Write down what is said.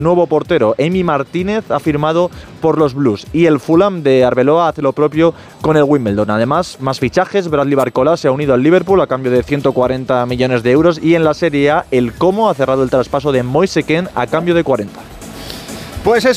nuevo portero, Emi Martínez, ha firmado por los Blues. Y el Fulham de Arbeloa hace lo propio con el Wimbledon. Además, más fichajes. Bradley Barcola se ha unido al Liverpool a cambio de 140 millones de euros. Y en la Serie A, el Como ha cerrado el traspaso de Moise Kean a cambio de 40. Pues eso.